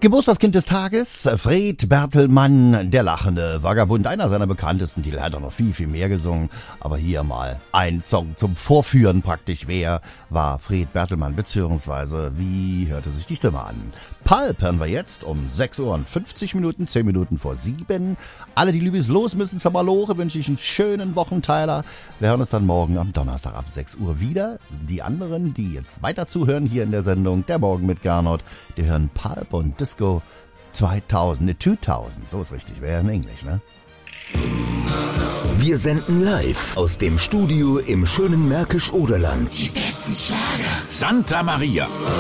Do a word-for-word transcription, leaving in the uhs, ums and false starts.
Geburtstagskind des Tages, Fred Bertelmann, der lachende Vagabund, einer seiner bekanntesten Titel, hat er noch viel, viel mehr gesungen, aber hier mal ein Song zum Vorführen praktisch. Wer war Fred Bertelmann, beziehungsweise wie hörte sich die Stimme an? Pulp hören wir jetzt um sechs Uhr und fünfzig Minuten, zehn Minuten vor sieben. Alle, die Lübis los müssen zur Malore, wünsche ich einen schönen Wochenteiler. Wir hören uns dann morgen am Donnerstag ab sechs Uhr wieder. Die anderen, die jetzt weiter zuhören hier in der Sendung, der Morgen mit Gernot, die hören Pulp und Disco zweitausend, ne, zweitausend, so ist richtig, wäre in Englisch, ne? Wir senden live aus dem Studio im schönen Märkisch-Oderland. Die besten Schlager. Santa Maria.